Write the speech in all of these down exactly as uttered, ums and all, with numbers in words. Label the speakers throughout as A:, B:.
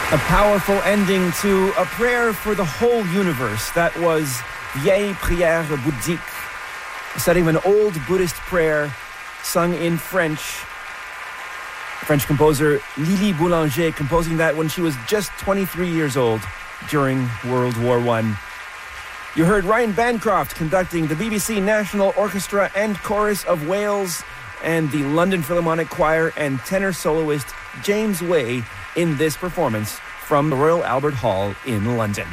A: A powerful ending to a prayer for the whole universe. That was Vieille Prière Bouddhique, a setting of an old Buddhist prayer sung in French. French composer Lili Boulanger composing that when she was just twenty-three years old during World War One. You heard Ryan Bancroft conducting the B B C National Orchestra and Chorus of Wales and the London Philharmonic Choir and tenor soloist James Way in this performance from the Royal Albert Hall in London.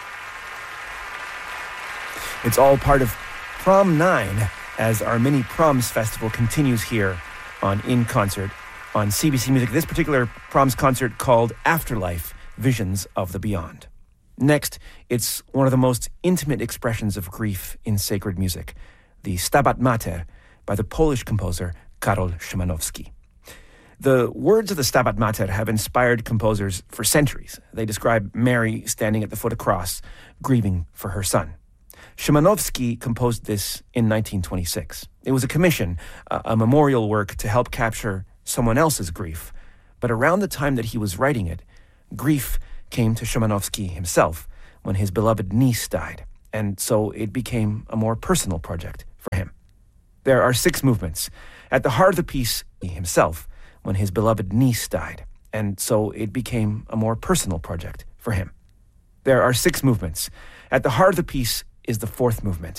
A: It's all part of Prom nine as our mini Proms Festival continues here on In Concert on C B C Music. This particular Proms concert called Afterlife, Visions of the Beyond. Next, it's one of the most intimate expressions of grief in sacred music, the Stabat Mater by the Polish composer Karol Szymanowski. The words of the Stabat Mater have inspired composers for centuries. They describe Mary standing at the foot of the cross, grieving for her son. Szymanowski composed this in nineteen twenty-six. It was a commission, a, a memorial work to help capture someone else's grief. But around the time that he was writing it, grief came to Szymanowski himself when his beloved niece died, and so it became a more personal project for him. There are six movements. At the heart of the piece, himself, when his beloved niece died, and so it became a more personal project for him. There are six movements. At the heart of the piece is the fourth movement.